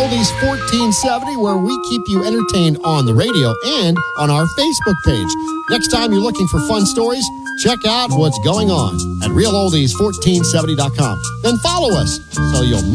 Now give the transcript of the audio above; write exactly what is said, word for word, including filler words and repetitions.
Oldies fourteen seventy, where we keep you entertained on the radio and on our Facebook page. Next time you're looking for fun stories, check out what's going on at real oldies fourteen seventy dot com. Then follow us so you'll